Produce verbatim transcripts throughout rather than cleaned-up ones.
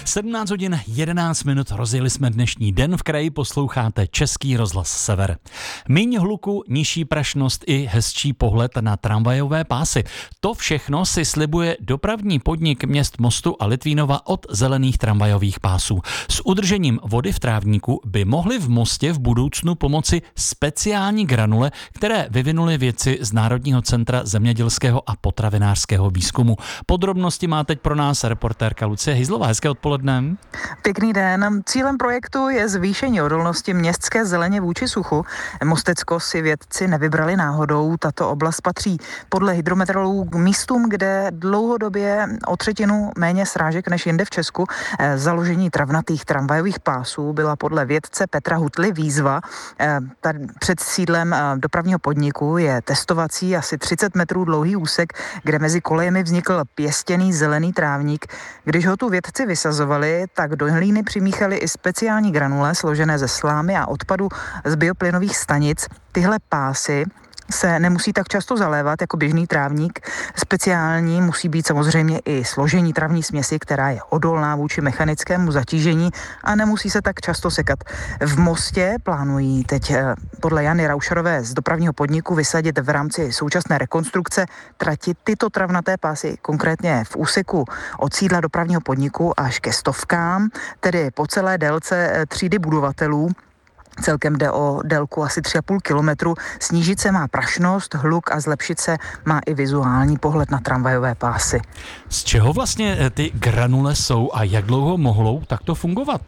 sedmnáct hodin jedenáct minut, rozjeli jsme dnešní Den v kraji, posloucháte Český rozhlas Sever. Míň hluku, nižší prašnost i hezčí pohled na tramvajové pásy. To všechno si slibuje dopravní podnik měst Mostu a Litvínova od zelených tramvajových pásů. S udržením vody v trávníku by mohly v Mostě v budoucnu pomoci speciální granule, které vyvinuli vědci z Národního centra zemědělského a potravinářského výzkumu. Podrobnosti má teď pro nás reportérka Lucie Hyzlová. Hezké odpoledne. Pěkný den. Cílem projektu je zvýšení odolnosti městské zeleně vůči suchu. Mostecko si vědci nevybrali náhodou. Tato oblast patří podle hydrometeorologů k místům, kde dlouhodobě o třetinu méně srážek než jinde v Česku. Založení travnatých tramvajových pásů byla podle vědce Petra Hutly výzva. Tady před sídlem dopravního podniku je testovací asi třicet metrů dlouhý úsek, kde mezi kolejemi vznikl pěstěný zelený trávník. Když ho tu vědci vysazovali, tak do hlíny přimíchali i speciální granule složené ze slámy a odpadu z bioplynových stanic. Tyhle pásy se nemusí tak často zalévat jako běžný trávník. Speciální musí být samozřejmě i složení travní směsi, která je odolná vůči mechanickému zatížení a nemusí se tak často sekat. V Mostě plánují teď podle Jany Raušerové z dopravního podniku vysadit v rámci současné rekonstrukce trati tyto travnaté pásy, konkrétně v úseku od sídla dopravního podniku až ke stovkám, tedy po celé délce třídy budovatelů. Celkem jde o délku asi tři a půl kilometru. Snížit se má prašnost, hluk a zlepšit se má i vizuální pohled na tramvajové pásy. Z čeho vlastně ty granule jsou a jak dlouho mohou takto fungovat?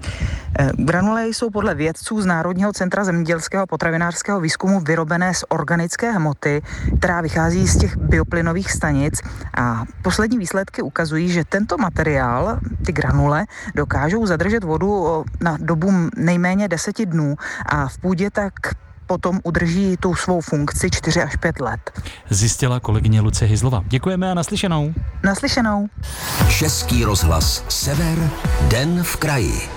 Granule jsou podle vědců z Národního centra zemědělského a potravinářského výzkumu vyrobené z organické hmoty, která vychází z těch bioplynových stanic, a poslední výsledky ukazují, že tento materiál, ty granule, dokážou zadržet vodu na dobu nejméně deseti dnů a v půdě tak potom udrží tu svou funkci čtyři až pět let. Zjistila kolegyně Lucie Hyzlová. Děkujeme a naslyšenou. Naslyšenou. Český rozhlas Sever, Den v kraji.